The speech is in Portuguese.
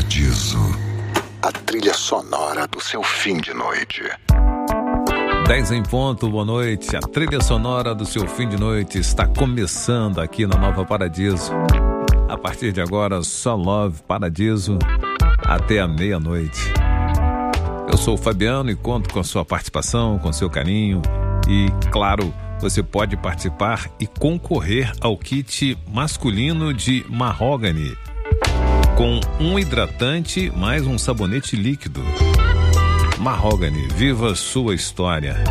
Paradiso, a trilha sonora do seu fim de noite. 10 em ponto, boa noite. A trilha sonora do seu fim de noite está começando aqui na Nova Paradiso. A partir de agora, só Love Paradiso até a meia-noite. Eu sou o Fabiano e conto com a sua participação, com seu carinho. E, claro, você pode participar e concorrer ao kit masculino de Mahogany, com um hidratante mais um sabonete líquido. Mahogany, viva sua história.